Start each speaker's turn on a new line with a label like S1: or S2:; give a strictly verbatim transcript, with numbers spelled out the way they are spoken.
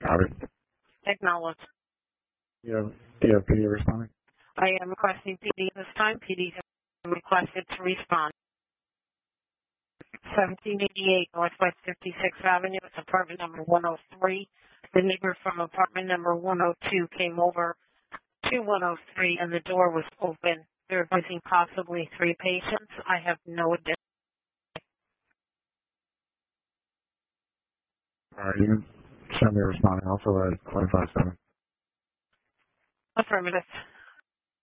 S1: Copy.
S2: Acknowledge.
S1: Do you have, do you have P D responding?
S2: I am requesting P D this time. P D has been requested to respond. seventeen eighty-eight Northwest fifty-sixth Avenue. It's apartment number one oh three. The neighbor from apartment number one oh two came over to one oh three and the door was open. They're visiting possibly three patients. I have no additional.
S1: All right, you can send me a responding also at twenty-five seven.
S2: Affirmative.